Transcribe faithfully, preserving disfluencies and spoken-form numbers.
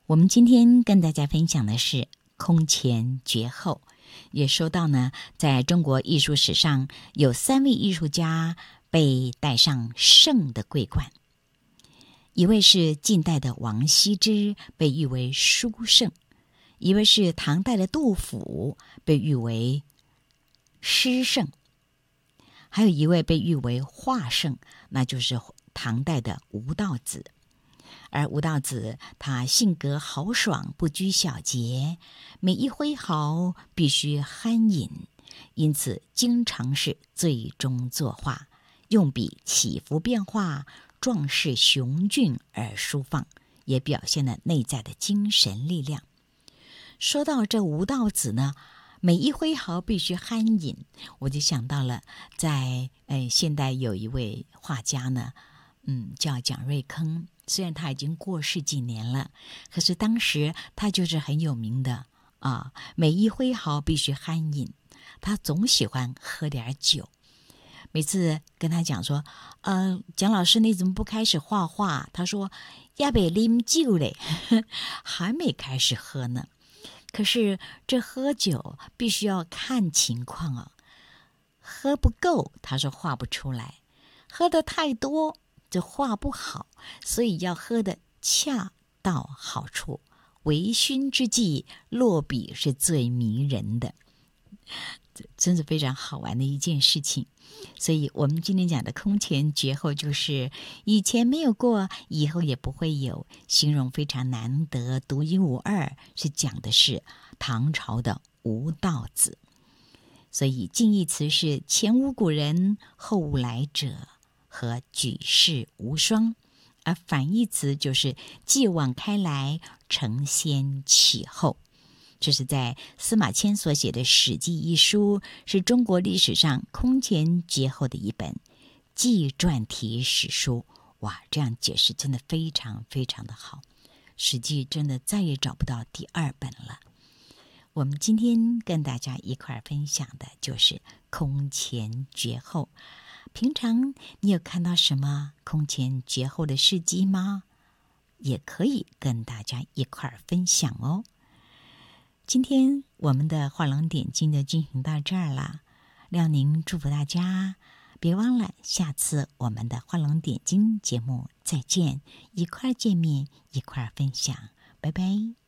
我们今天跟大家分享的是空前绝后，也说到呢，在中国艺术史上有三位艺术家被戴上圣的桂冠，一位是晋代的王羲之，被誉为书圣；一位是唐代的杜甫，被誉为诗圣；还有一位被誉为画圣，那就是唐代的吴道子。而吴道子他性格豪爽，不拘小节，每一挥毫必须酣饮，因此经常是醉中作画，用笔起伏变化，壮士雄峻而舒放，也表现了内在的精神力量。说到这吴道子呢，每一挥毫必须酣饮，我就想到了在呃现代有一位画家呢，嗯，叫蒋瑞铿。虽然他已经过世几年了，可是当时他就是很有名的啊，每一挥毫必须酣饮，他总喜欢喝点酒。每次跟他讲说，呃，蒋老师你怎么不开始画画？他说要被啉酒嘞，还没开始喝呢。可是这喝酒必须要看情况啊，喝不够，他说画不出来；喝得太多，这画不好，所以要喝得恰到好处，微醺之际落笔是最迷人的。这真是非常好玩的一件事情。所以我们今天讲的空前绝后，就是以前没有过，以后也不会有，形容非常难得，独一无二，是讲的是唐朝的吴道子。所以近义词是前无古人，后无来者和举世无双，而反义词就是继往开来，承先启后。这是在司马迁所写的《史记》一书，是中国历史上空前绝后的一本纪传体史书。哇，这样解释真的非常非常的好，《史记》真的再也找不到第二本了。我们今天跟大家一块分享的就是空前绝后。平常你有看到什么空前绝后的事迹吗？也可以跟大家一块分享哦。今天我们的画龙点睛就进行到这儿了，廖宁祝福大家，别忘了下次我们的画龙点睛节目再见，一块见面一块分享，拜拜。